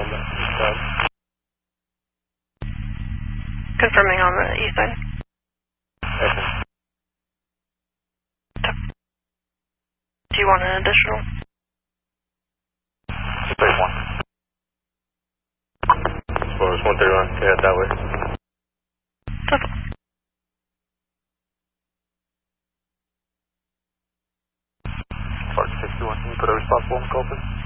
on the east side. Confirming on the east side. Okay. Do you want an additional? Just take one. Well, it's 131. Yeah, that way. That's Park 61. Can you put a responsible on the call, please?